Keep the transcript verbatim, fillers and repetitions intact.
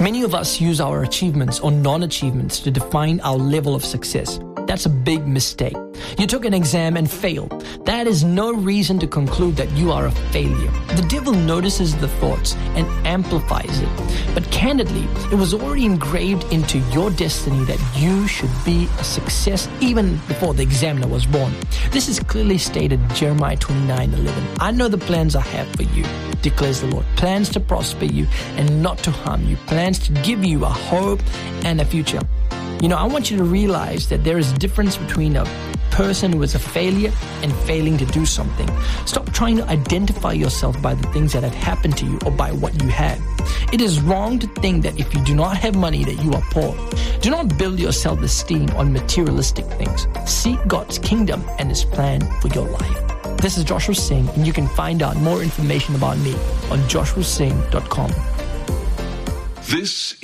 Many of us use our achievements or non-achievements to define our level of success. That's a big mistake. You took an exam and failed. That is no reason to conclude that you are a failure. The devil notices the thoughts and amplifies it. But candidly, it was already engraved into your destiny that you should be a success even before the examiner was born. This is clearly stated in Jeremiah twenty-nine eleven. I know the plans I have for you, declares the Lord. Plans to prosper you and not to harm you. Plans to give you a hope and a future. You know, I want you to realize that there is a difference between a person who is a failure and failing to do something. Stop trying to identify yourself by the things that have happened to you or by what you have. It is wrong to think that if you do not have money that you are poor. Do not build your self-esteem on materialistic things. Seek God's kingdom and His plan for your life. This is Joshua Singh, and you can find out more information about me on joshua singh dot com. This